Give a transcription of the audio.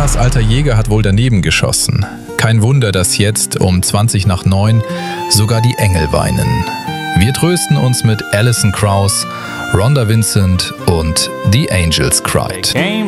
Lars alter Jäger hat wohl daneben geschossen. Kein Wunder, dass jetzt um 8:20 sogar die Engel weinen. Wir trösten uns mit Alison Krauss, Rhonda Vincent und The Angels Cried.